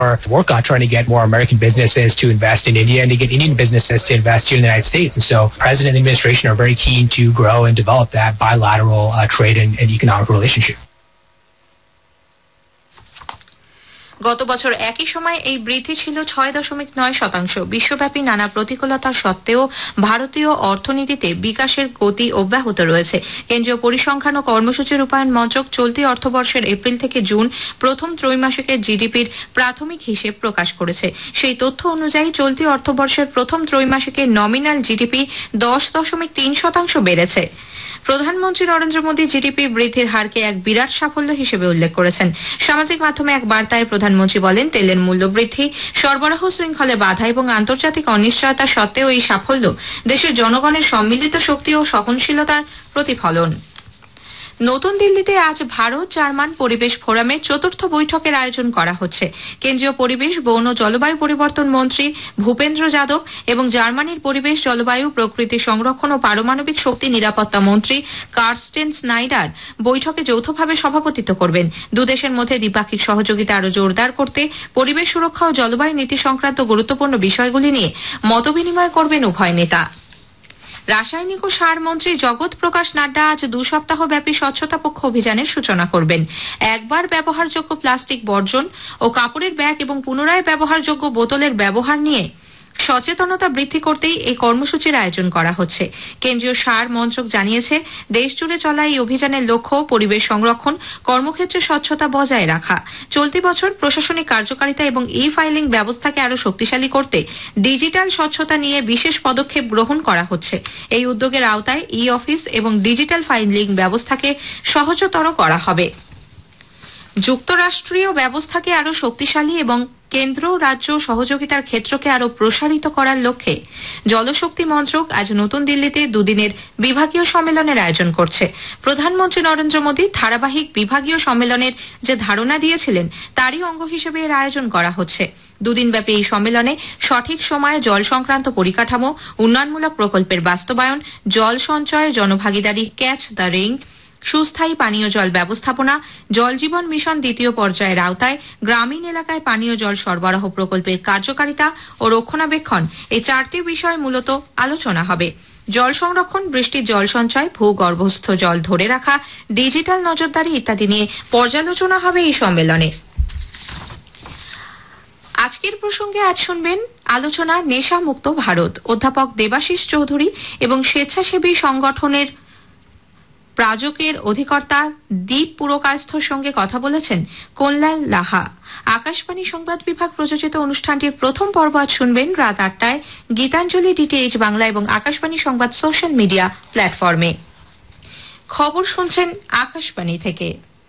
work on trying to get more American businesses to invest in India and to get Indian businesses to invest here in the United States. And so President and administration are very keen to grow and develop that bilateral trade and economic relationship. গত বছর একই সময় এই বৃদ্ধি ছিল 6.9%। বিশ্বব্যাপী নানা প্রতিকূলতা সত্ত্বেও ভারতীয় অর্থনীতিতে বিকাশের গতি অব্যাহত রয়েছে। কেন্দ্রীয় পরিসংখ্যান ও কর্মসূচি রূপায়ণ মন্ত্রক চলতি অর্থবর্ষের এপ্রিল থেকে জুন প্রথম ত্রৈমাসিকের জিডিপির প্রাথমিক হিসেব প্রকাশ করেছে। সেই তথ্য অনুযায়ী চলতি অর্থবর্ষের প্রথম ত্রৈমাসিকে নমিনাল জিডিপি 10.3% বেড়েছে। প্রধানমন্ত্রী নরেন্দ্র মোদী জিডিপি বৃদ্ধির হারকে এক বিরাট সাফল্য হিসেবে উল্লেখ করেছেন। সামাজিক মাধ্যমে এক বার্তায় প্রধানমন্ত্রী বলেন, তেলের মূল্য বৃদ্ধি, সরবরাহ শৃঙ্খলে বাধা এবং আন্তর্জাতিক অনিশ্চয়তা সত্ত্বেও এই সাফল্য দেশের জনগণের সম্মিলিত শক্তি ও সহনশীলতার প্রতিফলন। নতুন দিল্লিতে আজ ভারত জার্মান পরিবেশ ফোরামের চতুর্থ বৈঠকের আয়োজন করা হচ্ছে। কেন্দ্রীয় পরিবেশ, বন ও জলবায়ু পরিবর্তন মন্ত্রী ভূপেন্দ্র যাদব এবং জার্মানির পরিবেশ, জলবায়ু, প্রকৃতি সংরক্ষণ ও পারমাণবিক শক্তি নিরাপত্তা মন্ত্রী কার্স্টেন স্নাইডার বৈঠকে যৌথভাবে সভাপতিত্ব করবেন। দুদেশের মধ্যে দ্বিপাক্ষিক সহযোগিতা আরো জোরদার করতে পরিবেশ সুরক্ষা ও জলবায়ু নীতি সংক্রান্ত গুরুত্বপূর্ণ বিষয়গুলি নিয়ে মতবিনিময় করবেন উভয় নেতা। রাসায়নিক ও সার মন্ত্রী জগৎ প্রকাশ নাড্ডা আজ 2 সপ্তাহ ব্যাপী স্বচ্ছতা পক্ষ অভিযানের সূচনা করবেন। একবার ব্যবহারযোগ্য প্লাস্টিক বর্জন ও কাপড়ের ব্যাগ এবং পুনরায় ব্যবহারযোগ্য বোতলের ব্যবহার নিয়ে সচেতনতা বৃদ্ধি করতেই এই কর্মসূচির আয়োজন করা হচ্ছে। কেন্দ্রীয় সার মন্ত্রক জানিয়েছে, দেশ জুড়ে চলা এই অভিযানের লক্ষ্য পরিবেশ সংরক্ষণ, কর্মক্ষেত্রে স্বচ্ছতা বজায় রাখা। চলতি বছর প্রশাসনিক কার্যকারিতা এবং ই ফাইলিং ব্যবস্থাকে আরো শক্তিশালী করতে ডিজিটাল স্বচ্ছতা নিয়ে বিশেষ পদক্ষেপ গ্রহণ করা হচ্ছে। এই উদ্যোগের আওতায় ই অফিস এবং ডিজিটাল ফাইলিং ব্যবস্থাকে সহজতর করা হবে। যুক্তরাষ্ট্রীয় ব্যবস্থাকে আরো শক্তিশালী এবং কেন্দ্র রাজ্য সহযোগিতার ক্ষেত্রকে আরো প্রসারিত করার লক্ষ্যে জলশক্তি মন্ত্রক আজ নতুন দিল্লিতে দুদিনের বিভাগীয় সম্মেলনের আয়োজন করছে। প্রধানমন্ত্রী নরেন্দ্র মোদী ধারাবাহিক বিভাগীয় সম্মেলনের যে ধারণা দিয়েছিলেন তারই অঙ্গ হিসেবে এর আয়োজন করা হচ্ছে। দুদিনব্যাপী এই সম্মেলনে সঠিক সময়ে জল সংক্রান্ত পরিকাঠামো, উন্নয়নমূলক প্রকল্পের বাস্তবায়ন, জল সঞ্চয়, জনভাগিদারি, ক্যাচ দ্য রেইন, সুস্থায়ী পানীয় জল ব্যবস্থাপনা, জল জীবন মিশন দ্বিতীয় পর্যায়ের আওতায় গ্রামীণ এলাকায় পানীয় জল সরবরাহ প্রকল্পের কার্যকারিতা ও রক্ষণাবেক্ষণ, এই 4টি বিষয় মূলত আলোচনা হবে। জল সংরক্ষণ, বৃষ্টির জল সঞ্চয়, ভূগর্ভস্থ জল ধরে রাখা, ডিজিটাল নজরদারি ইত্যাদি নিয়ে পর্যালোচনা হবে এই সম্মেলনে। আজকের প্রসঙ্গে আজ শুনবেন আলোচনা নেশা মুক্ত ভারত। অধ্যাপক দেবাশিস চৌধুরী এবং স্বেচ্ছাসেবী সংগঠনের প্রাযোজকের অধিকর্তা দীপ পুরকায়স্থর সঙ্গে কথা বলেছেন কল্যাণ লাহা। আকাশবাণী সংবাদ বিভাগ প্রযোজিত অনুষ্ঠানটির প্রথম পর্ব আজ শুনবেন রাত 8টায় গীতাঞ্জলি ডিটিএইচ বাংলা এবং আকাশবাণী সংবাদ সোশ্যাল মিডিয়া প্ল্যাটফর্মে। খবর শুনছেন আকাশবাণী থেকে।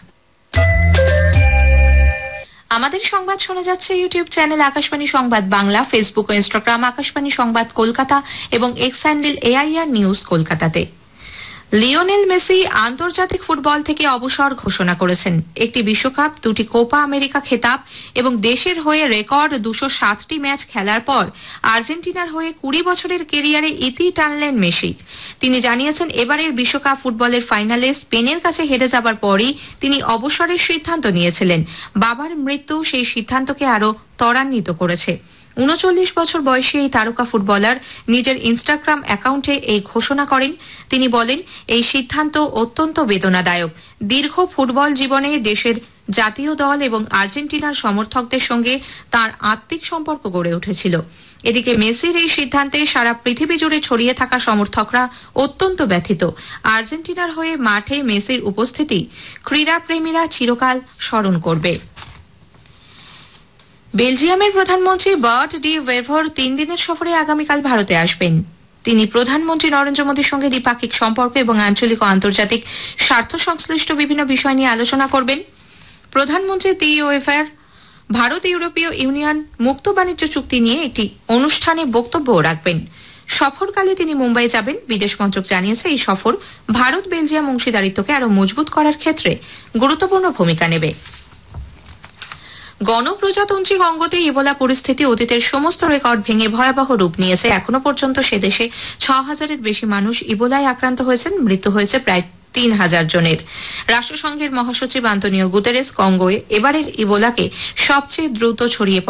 আমাদের সংবাদ শোনা যাচ্ছে ইউটিউব চ্যানেল আকাশবাণী সংবাদ বাংলা, ফেসবুক ও ইনস্টাগ্রাম আকাশবাণী সংবাদ কলকাতা এবং এক্স হ্যান্ডেল AIR নিউজ কলকাতাতে। লিওনেল মেসি আন্তর্জাতিক ফুটবল থেকে অবসর ঘোষণা করেছেন। একটি বিশ্বকাপ, 2টি কোপা আমেরিকা খেতাব এবং দেশের হয়ে রেকর্ড 207টি ম্যাচ খেলার পর আর্জেন্টিনার হয়ে 20 বছরের ক্যারিয়ারে ইতি টানলেন মেসি। তিনি জানিয়েছেন, এবারের বিশ্বকাপ ফুটবলের ফাইনালে স্পেনের কাছে হেরে যাবার পরই তিনি অবসরের সিদ্ধান্ত নিয়েছিলেন। বাবার মৃত্যু সেই সিদ্ধান্তকে আরো ত্বরান্বিত করেছে। 39 বছর বয়সী এই তারকা ফুটবলার নিজের ইনস্টাগ্রাম অ্যাকাউন্টে এই ঘোষণা করেন। তিনি বলেন, এই সিদ্ধান্ত অত্যন্ত বেদনাদায়ক। দীর্ঘ ফুটবল জীবনে দেশের জাতীয় দল এবং আর্জেন্টিনার সমর্থকদের সঙ্গে তার আত্মিক সম্পর্ক গড়ে উঠেছিল। এদিকে মেসির এই সিদ্ধান্তে সারা পৃথিবী জুড়ে ছড়িয়ে থাকা সমর্থকরা অত্যন্ত ব্যথিত। আর্জেন্টিনার হয়ে মাঠে মেসির উপস্থিতি ক্রীড়াপ্রেমীরা চিরকাল স্মরণ করবে। বেলজিয়ামের প্রধানমন্ত্রী বার্ট ডি ওয়েভার 3 দিনের সফরে আগামীকাল ভারতে আসবেন। তিনি প্রধানমন্ত্রী নরেন্দ্র মোদীর সঙ্গে দ্বিপাক্ষিক সম্পর্ক এবং আঞ্চলিক ও আন্তর্জাতিক স্বার্থ সংশ্লিষ্ট বিভিন্ন বিষয় নিয়ে আলোচনা করবেন। প্রধানমন্ত্রী ডি ওয়েভার ভারত ইউরোপীয় ইউনিয়ন মুক্ত বাণিজ্য চুক্তি নিয়ে একটি অনুষ্ঠানে বক্তব্যও রাখবেন। সফরকালে তিনি মুম্বাই যাবেন। বিদেশ মন্ত্রক জানিয়েছে, এই সফর ভারত বেলজিয়াম অংশীদারিত্বকে আরো মজবুত করার ক্ষেত্রে গুরুত্বপূর্ণ ভূমিকা নেবে। গণপ্রজাতন্ত্রী কঙ্গোতে ইবোলা পরিস্থিতি অতীতের সমস্ত রেকর্ড ভেঙে ভয়াবহ রূপ নিয়েছে। এখনো পর্যন্ত সে দেশে 6000-এর বেশি মানুষ ইবোলায় আক্রান্ত হয়েছেন। মৃত্যু হয়েছে প্রায় 3,000 জনের। রাষ্ট্রসংঘের মহাসচিব আন্তোনিও গুতেরেস কঙ্গোয় এবারের ইবোলাকে সবচেয়ে দ্রুত ছড়িয়ে